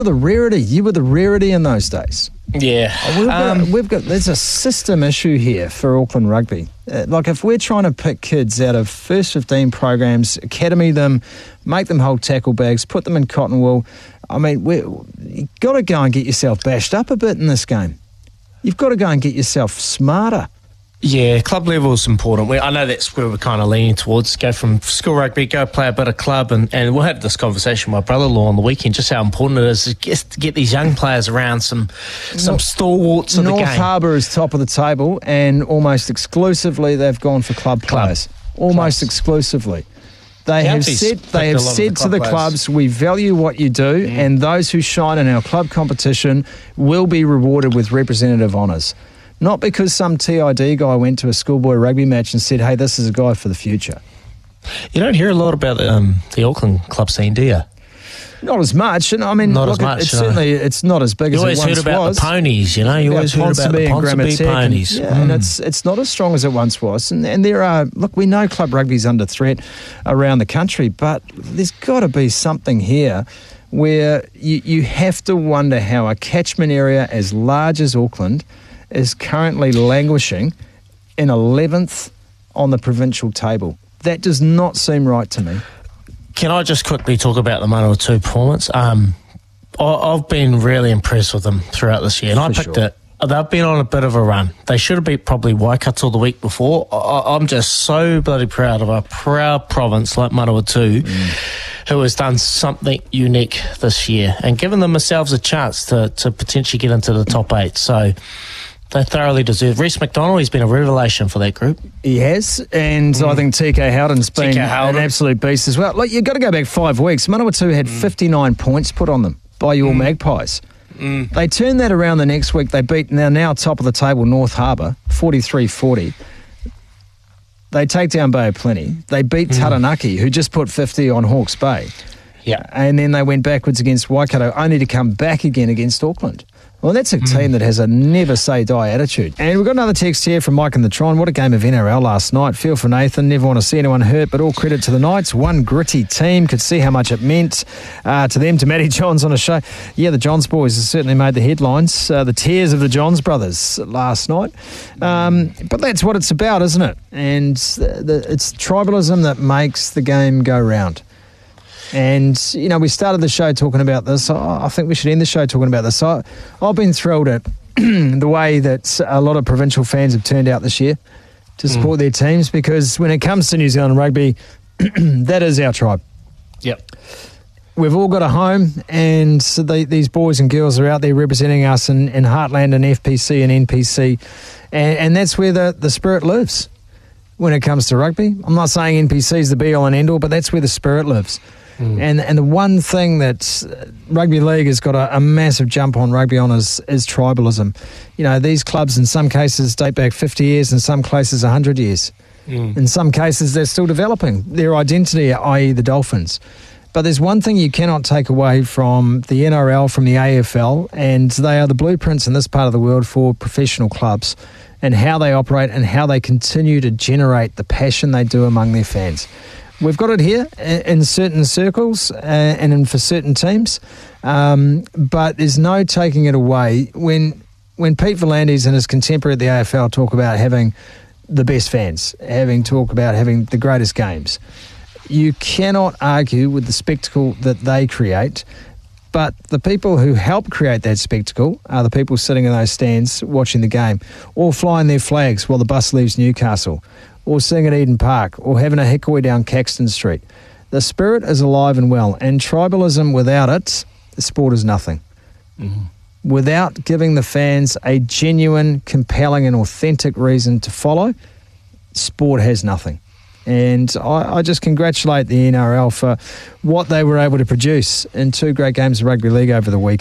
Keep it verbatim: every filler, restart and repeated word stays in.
The rarity, you were the rarity in those days. Yeah. We've got, Um, we've got, there's a system issue here for Auckland Rugby. Uh, like if we're trying to pick kids out of first fifteen programs, academy them, make them hold tackle bags, put them in cotton wool, I mean, we you've got to go and get yourself bashed up a bit in this game. You've got to go and get yourself smarter. Yeah, club level is important. We, I know that's where we're kind of leaning towards. Go from school rugby, go play a bit of club, and, and we'll have this conversation with my brother-in-law on the weekend, just how important it is to get, to get these young players around some some North, stalwarts of the game. North Harbour is top of the table, and almost exclusively they've gone for club, club. players. Almost Clubs. exclusively. They have Counties said they have said the to the club clubs, we value what you do, mm. and those who shine in our club competition will be rewarded with representative honours. Not because some T I D guy went to a schoolboy rugby match and said, hey, this is a guy for the future. You don't hear a lot about um, the Auckland club scene, do you? Not as much. And I mean, not look, as much. It's certainly it's not as big you as it once was. You always heard about was. the ponies, you know. You always heard about the Ponsonby ponies. And, yeah, mm. and it's it's not as strong as it once was. And, and there are, look, we know club rugby's under threat around the country, but there's got to be something here where you, you have to wonder how a catchment area as large as Auckland is currently languishing in eleventh on the provincial table. That does not seem right to me. Can I just quickly talk about the Manawatu performance? Um, I, I've been really impressed with them throughout this year, and For I picked sure. it. They've been on a bit of a run. They should have beat probably Waikato the week before. I, I'm just so bloody proud of a proud province like Manawatu, mm. who has done something unique this year and given themselves a chance to, to potentially get into the top eight. So they thoroughly deserve. Reece McDonald, he's been a revelation for that group. He has, and mm. I think T K Howden's been Howden. an absolute beast as well. Look, you've got to go back five weeks. Manawatu had mm. fifty-nine points put on them by your mm. Magpies. Mm. They turned that around the next week. They beat, now, now top of the table, North Harbour, forty-three forty. They take down Bay of Plenty. They beat mm. Taranaki, who just put fifty on Hawke's Bay. Yeah. And then they went backwards against Waikato, only to come back again against Auckland. Well, that's a mm. team that has a never-say-die attitude. And we've got another text here from Mike and the Tron. What a game of N R L last night. Feel for Nathan. Never want to see anyone hurt, but all credit to the Knights. One gritty team. Could see how much it meant uh, to them, to Matty Johns on a show. Yeah, the Johns boys have certainly made the headlines. Uh, the tears of the Johns brothers last night. Um, but that's what it's about, isn't it? And the, the, it's tribalism that makes the game go round. And, you know, we started the show talking about this. I think we should end the show talking about this. I, I've been thrilled at the way that a lot of provincial fans have turned out this year to support mm. their teams, because when it comes to New Zealand rugby, that is our tribe. Yep. We've all got a home, and so they, these boys and girls are out there representing us in, in Heartland and F P C and N P C, and, and that's where the, the spirit lives when it comes to rugby. I'm not saying N P C is the be-all and end-all, but that's where the spirit lives. Mm. And and the one thing that rugby league has got a, a massive jump on rugby on is, is tribalism. You know, these clubs in some cases date back fifty years, in some cases one hundred years. Mm. In some cases they're still developing their identity, that is the Dolphins. But there's one thing you cannot take away from the N R L, from the A F L, and they are the blueprints in this part of the world for professional clubs and how they operate and how they continue to generate the passion they do among their fans. We've got it here in certain circles and in for certain teams, um, but there's no taking it away. When when Pete V'landys and his contemporary at the A F L talk about having the best fans, having talk about having the greatest games, you cannot argue with the spectacle that they create. But the people who help create that spectacle are the people sitting in those stands watching the game, or flying their flags while the bus leaves Newcastle, or sitting at Eden Park, or having a hickory down Caxton Street. The spirit is alive and well, and tribalism, without it, the sport is nothing. Mm-hmm. Without giving the fans a genuine, compelling and authentic reason to follow, sport has nothing. And I, I just congratulate the N R L for what they were able to produce in two great games of rugby league over the weekend.